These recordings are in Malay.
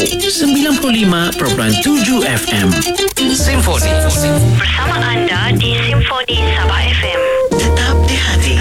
95.7 FM. Simfoni. Bersama anda di Simfoni Sabah FM. Tetap di hati.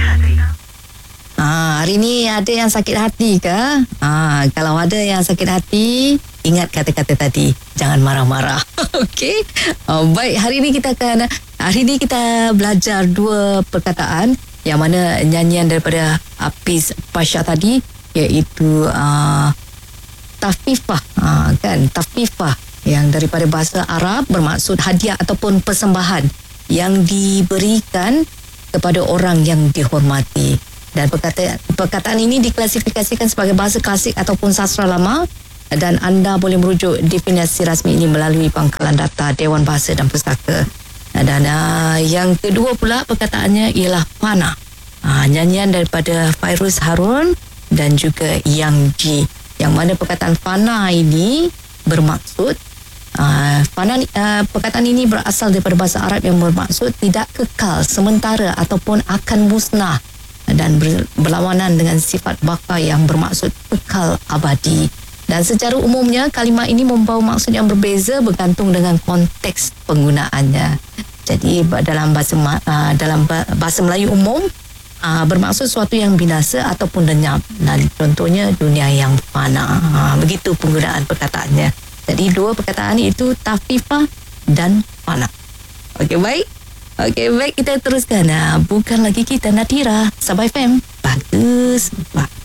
Hari ni ada yang sakit hati ke? Kalau ada yang sakit hati, ingat kata-kata tadi. Jangan marah-marah. Okey. Baik, hari ni kita belajar dua perkataan yang mana nyanyian daripada Hafiz Pasha tadi, iaitu tafifah. Tafifah yang daripada bahasa Arab bermaksud hadiah ataupun persembahan yang diberikan kepada orang yang dihormati. Dan perkataan ini diklasifikasikan sebagai bahasa klasik ataupun sastra lama, dan anda boleh merujuk definisi rasmi ini melalui pangkalan data Dewan Bahasa dan Pustaka. Dan yang kedua pula perkataannya ialah fana. Nyanyian daripada Fairuz Harun dan juga Yang Ji, yang mana perkataan fana ini bermaksud perkataan ini berasal daripada bahasa Arab yang bermaksud tidak kekal, sementara ataupun akan musnah, dan berlawanan dengan sifat baka yang bermaksud kekal abadi. Dan secara umumnya kalimah ini membawa maksud yang berbeza bergantung dengan konteks penggunaannya. Jadi dalam bahasa Melayu umum bermaksud sesuatu yang binasa ataupun lenyap. Dan contohnya dunia yang fana. Begitu penggunaan perkataannya. Jadi dua perkataan itu tafifah dan fana. Okey, baik. Okey, baik, kita teruskan. Bukan lagi kita Natira, Sabah FM. Bagus.